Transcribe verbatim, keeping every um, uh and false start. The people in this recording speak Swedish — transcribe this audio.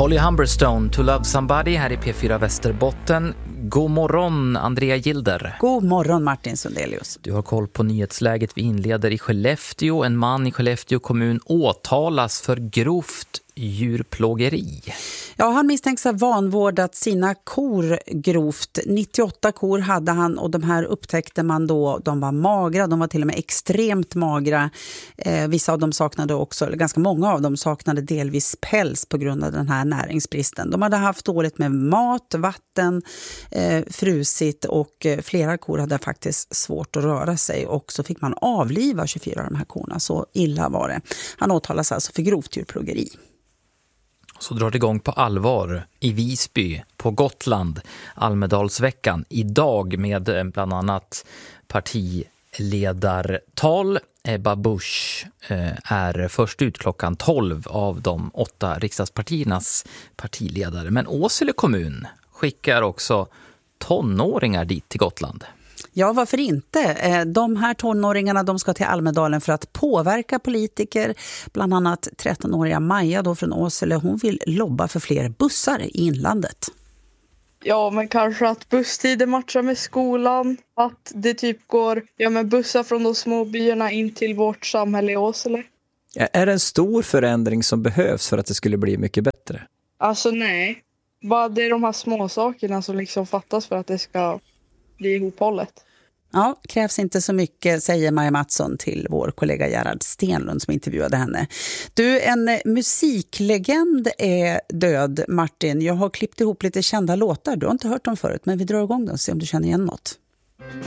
Holly Humberstone, To Love Somebody här i P fyra Västerbotten. God morgon, Andrea Gilder. God morgon, Martin Sundelius. Du har koll på nyhetsläget. Vi inleder i Skellefteå. En man i Skellefteå kommun åtalas för grovt djurplågeri. Ja, han misstänks ha vanvårdat sina kor grovt. nittioåtta kor hade han och de här upptäckte man då, de var magra, de var till och med extremt magra. Eh, vissa av dem saknade också, eller ganska många av dem saknade delvis päls på grund av den här näringsbristen. De hade haft dåligt med mat, vatten, eh, frusit och eh, flera kor hade faktiskt svårt att röra sig och så fick man avliva tjugofyra av de här korna, så illa var det. Han åtalas alltså för grovt djurplågeri. Så drar det igång på allvar i Visby på Gotland, Almedalsveckan, idag med bland annat partiledartal. Ebba Busch är först ut klockan tolv av de åtta riksdagspartiernas partiledare. Men Åsele kommun skickar också tonåringar dit till Gotland. Ja, varför inte? De här tonåringarna de ska till Almedalen för att påverka politiker. Bland annat trettonåriga Maja då från Åsele. Hon vill lobba för fler bussar i inlandet. Ja, men kanske att busstider matchar med skolan. Att det typ går ja, med bussar från de små byarna in till vårt samhälle i Åsele. Är det en stor förändring som behövs för att det skulle bli mycket bättre? Alltså nej. Bara det är de här små sakerna som liksom fattas för att det ska bli ihophållet. Ja, krävs inte så mycket, säger Maja Mattsson till vår kollega Gerhard Stenlund som intervjuade henne. Du, en musiklegend är död, Martin. Jag har klippt ihop lite kända låtar. Du har inte hört dem förut, men vi drar igång dem och ser om du känner igen något.